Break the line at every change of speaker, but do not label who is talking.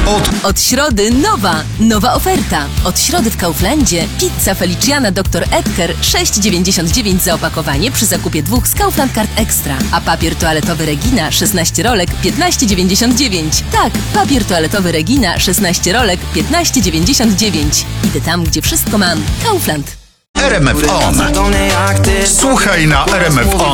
Od środy nowa oferta. Od środy w Kauflandzie pizza Feliciana Dr. Edgar 6,99 za opakowanie przy zakupie 2 z Kaufland Card Extra. A papier toaletowy Regina 16 rolek 15,99. Tak, papier toaletowy Regina 16 rolek 15,99. Idę tam, gdzie wszystko mam. Kaufland.
RMF On. Słuchaj na RMF On.